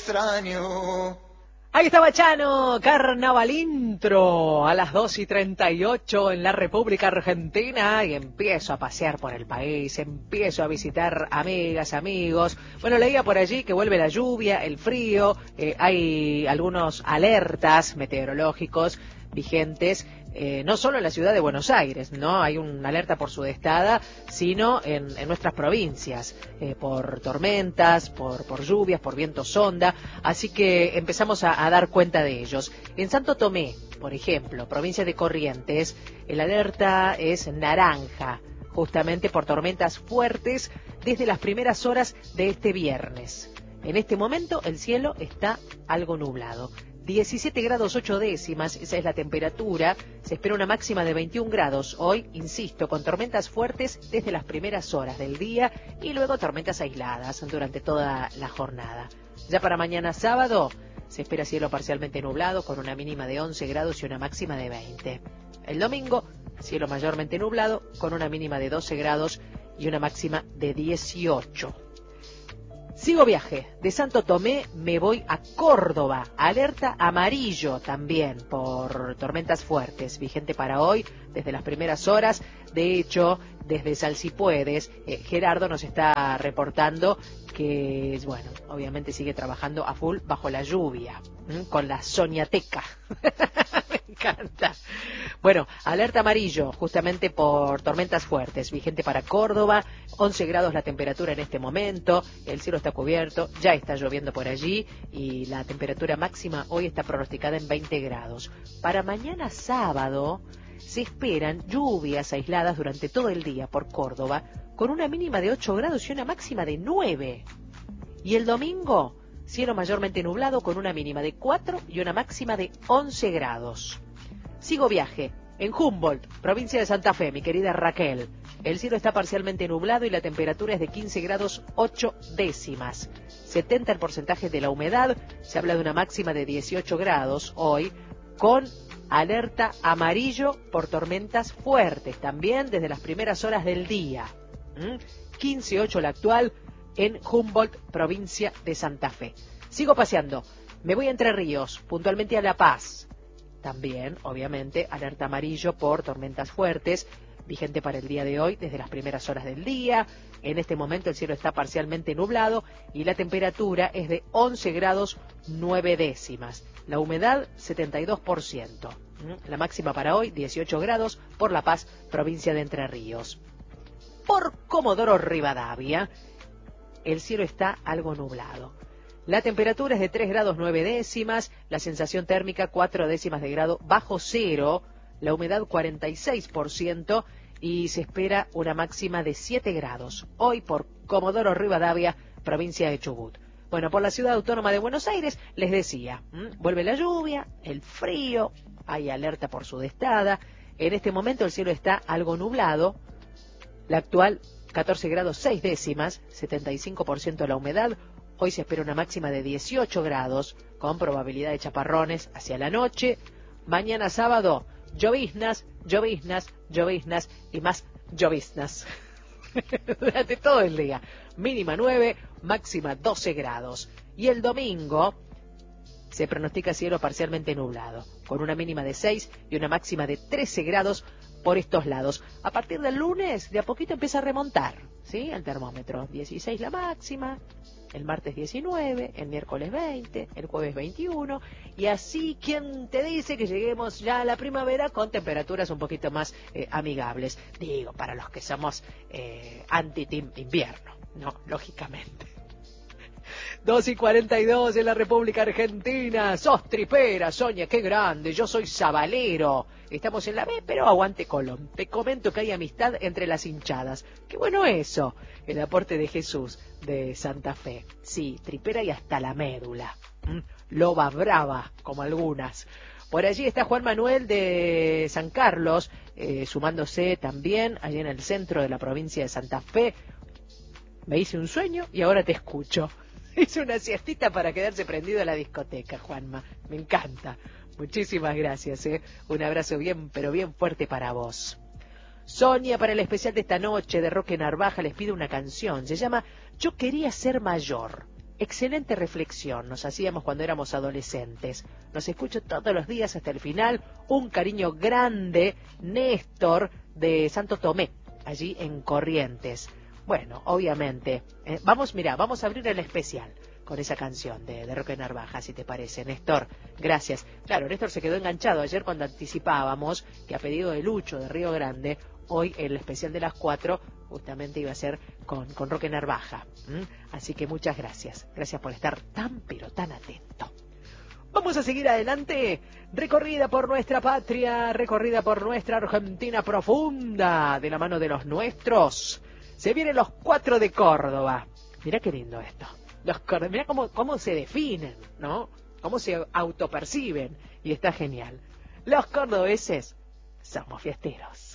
extraño. Ahí estaba Chano, Carnaval Intro, a las 2:38 en la República Argentina, y empiezo a pasear por el país, empiezo a visitar amigas, amigos. Bueno, leía por allí que vuelve la lluvia, el frío, hay algunos alertas meteorológicos vigentes, no solo en la ciudad de Buenos Aires, ¿no? Hay una alerta por sudestada, sino en nuestras provincias, por tormentas, por lluvias, por viento sonda, así que empezamos a dar cuenta de ellos. En Santo Tomé, por ejemplo, provincia de Corrientes, el alerta es naranja, justamente por tormentas fuertes desde las primeras horas de este viernes. En este momento el cielo está algo nublado. 17 grados 8 décimas, esa es la temperatura. Se espera una máxima de 21 grados hoy, insisto, con tormentas fuertes desde las primeras horas del día y luego tormentas aisladas durante toda la jornada. Ya para mañana sábado se espera cielo parcialmente nublado con una mínima de 11 grados y una máxima de 20. El domingo, cielo mayormente nublado con una mínima de 12 grados y una máxima de 18. Sigo viaje. De Santo Tomé me voy a Córdoba. Alerta amarillo también por tormentas fuertes. Vigente para hoy desde las primeras horas. De hecho, desde Salsipuedes, Gerardo nos está reportando que, bueno, obviamente sigue trabajando a full bajo la lluvia, con la soñateca. Me encanta. Bueno, alerta amarillo justamente por tormentas fuertes, vigente para Córdoba, 11 grados la temperatura en este momento, el cielo está cubierto, ya está lloviendo por allí y la temperatura máxima hoy está pronosticada en 20 grados. Para mañana sábado se esperan lluvias aisladas durante todo el día por Córdoba, con una mínima de 8 grados y una máxima de 9. Y el domingo, cielo mayormente nublado con una mínima de 4 y una máxima de 11 grados. Sigo viaje. En Humboldt, provincia de Santa Fe, mi querida Raquel. El cielo está parcialmente nublado y la temperatura es de 15 grados 8 décimas. 70 el porcentaje de la humedad. Se habla de una máxima de 18 grados hoy, con alerta amarillo por tormentas fuertes, también desde las primeras horas del día. 15.8 la actual en Humboldt, provincia de Santa Fe. Sigo paseando. Me voy a Entre Ríos, puntualmente a La Paz. También, obviamente, alerta amarillo por tormentas fuertes, vigente para el día de hoy desde las primeras horas del día. En este momento el cielo está parcialmente nublado y la temperatura es de 11 grados 9 décimas. La humedad 72%. La máxima para hoy 18 grados por La Paz, provincia de Entre Ríos. Por Comodoro Rivadavia, el cielo está algo nublado. La temperatura es de 3 grados 9 décimas, la sensación térmica 4 décimas de grado bajo cero, la humedad 46% y se espera una máxima de 7 grados. Hoy por Comodoro Rivadavia, provincia de Chubut. Bueno, por la ciudad autónoma de Buenos Aires, les decía, vuelve la lluvia, el frío, hay alerta por sudestada. En este momento el cielo está algo nublado, la actual 14 grados 6 décimas, 75% la humedad. Hoy se espera una máxima de 18 grados, con probabilidad de chaparrones hacia la noche. Mañana sábado, lloviznas, lloviznas, lloviznas y más lloviznas. Durante todo el día. Mínima 9, máxima 12 grados. Y el domingo se pronostica cielo parcialmente nublado, con una mínima de 6 y una máxima de 13 grados por estos lados. A partir del lunes, de a poquito empieza a remontar, ¿sí? El termómetro, 16 la máxima. El martes 19, el miércoles 20, el jueves 21, y así, ¿quién te dice que lleguemos ya a la primavera con temperaturas un poquito más amigables? Digo, para los que somos anti-team invierno, ¿no? Lógicamente. 2:42 en la República Argentina. Sos tripera, Sonia, qué grande. Yo soy sabalero. Estamos en la B, pero aguante Colón. Te comento que hay amistad entre las hinchadas. Qué bueno eso. El aporte de Jesús de Santa Fe. Sí, tripera y hasta la médula. Loba brava, como algunas. Por allí está Juan Manuel de San Carlos, sumándose también allí en el centro de la provincia de Santa Fe. Me hice un sueño y ahora te escucho. Hice una siestita para quedarse prendido a la discoteca, Juanma. Me encanta. Muchísimas gracias, Un abrazo bien, pero bien fuerte para vos. Sonia, para el especial de esta noche de Roque Narvaja, les pido una canción. Se llama Yo quería ser mayor. excelente reflexión nos hacíamos cuando éramos adolescentes. Nos escucho todos los días hasta el final. Un cariño grande, Néstor de Santo Tomé, allí en Corrientes. Bueno, obviamente, vamos a abrir el especial con esa canción de Roque Narvaja, si te parece, Néstor. Gracias. Claro, Néstor se quedó enganchado ayer cuando anticipábamos que a pedido de Lucho de Río Grande, hoy el especial de las 4 justamente iba a ser con Roque Narvaja. Así que muchas gracias. Gracias por estar tan, pero tan atento. Vamos a seguir adelante. Recorrida por nuestra patria, recorrida por nuestra Argentina profunda, de la mano de los nuestros. Se vienen los 4 de Córdoba. Mirá qué lindo esto. Mirá cómo se definen, ¿no? Cómo se autoperciben. Y está genial. Los cordobeses somos fiesteros.